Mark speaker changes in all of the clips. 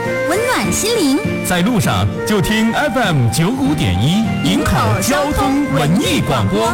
Speaker 1: 温暖心灵。
Speaker 2: 在路上就听 FM95.1营口交通文艺广播。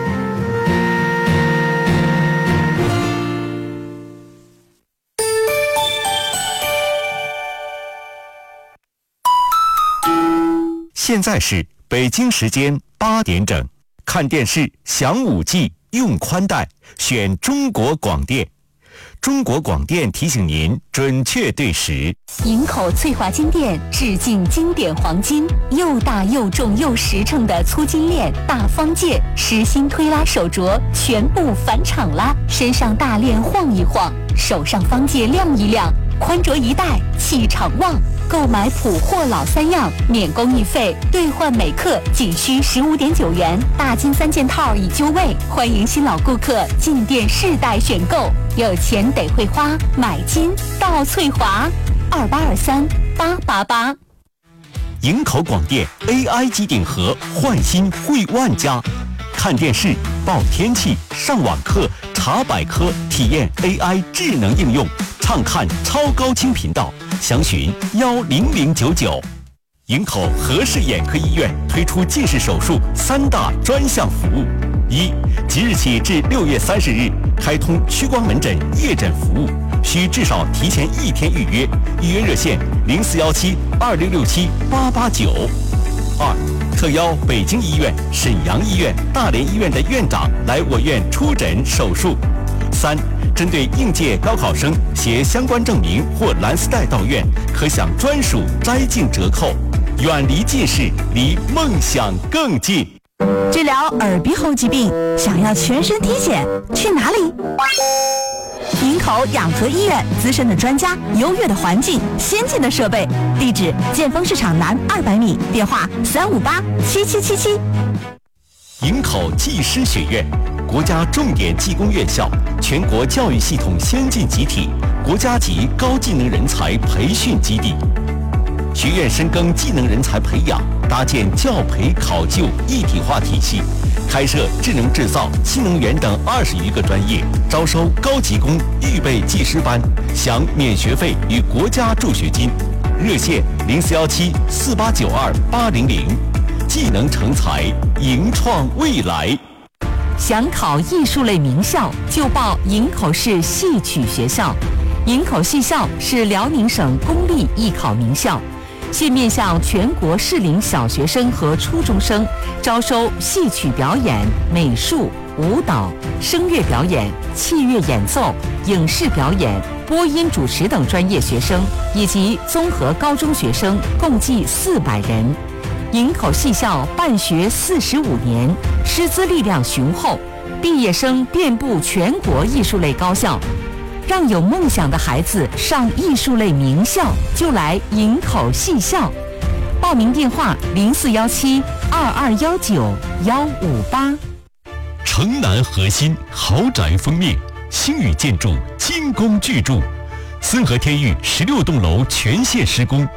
Speaker 3: 现在是北京时间8点整，看电视享5G，用宽带，选中国广电。中国广电提醒您准确对时。
Speaker 1: 营口翠华金店致敬经典黄金，又大又重又实诚的粗金链大方戒，实心推拉手镯全部返场啦！身上大链晃一晃，手上方戒亮一亮，宽镯一戴气场旺。购买普货老3样，免工艺费，兑换每克仅需15.9元，大金3件套已就位，欢迎新老顾客进店试戴选购。有钱得会花，买金到翠华，2823-888。
Speaker 3: 营口广电 AI 机顶盒换新惠万家，看电视、报天气、上网课、查百科，体验 AI 智能应用，畅看超高清频道，详询10099。营口和氏眼科医院推出近视手术3大专项服务：一，即日起至6月30日开通屈光门诊夜诊服务，需至少提前1天预约，预约热线0417-2667-889。2，特邀北京医院、沈阳医院、大连医院的院长来我院出诊手术。3，针对应届高考生携相关证明或蓝丝带到院，可享专属摘镜折扣。远离近视，离梦想更近。
Speaker 4: 治疗耳鼻喉疾病，想要全身体检，去哪里？营口养和医院，资深的专家，优越的环境，先进的设备。地址：建丰市场南200米，电话358-7777。
Speaker 3: 营口技师学院，国家重点技工院校，全国教育系统先进集体，国家级高技能人才培训基地。学院深耕技能人才培养，搭建教培考就一体化体系，开设智能制造、新能源等20余个专业，招收高级工预备技师班，享免学费与国家助学金。热线0417-4892-800。技能成才，营创未来。
Speaker 5: 想考艺术类名校，就报营口市戏曲学校。营口戏校是辽宁省公立艺考名校，现面向全国适龄小学生和初中生，招收戏曲表演、美术、舞蹈、声乐表演、器乐演奏、影视表演、播音主持等专业学生，以及综合高中学生，共计400人。营口戏校办学45年，师资力量雄厚，毕业生遍布全国艺术类高校。让有梦想的孩子上艺术类名校，就来营口戏校。报名电话0417-2219-158。
Speaker 3: 城南核心豪宅封面，星宇建筑精工巨筑，森和天域16栋楼全线施工。